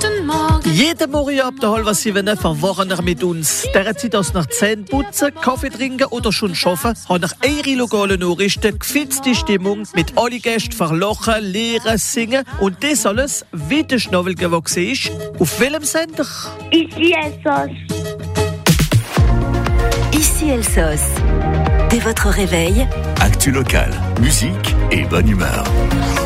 Jeden Morgen ab der 7:30 verwachen wir mit uns. Der Zeit aus nach Zähne putzen, Kaffee trinken oder schon arbeiten, haben nach eure lokalen Nachrichten gefitzte Stimmung mit alle Gästen verlochen, lehren, singen und das alles, wie der Schnabel gewachsen ist. Auf welchem Sender? Ici Elsos. Ici Elsos. Dès votre réveil, Actu local, musique et bonne humeur.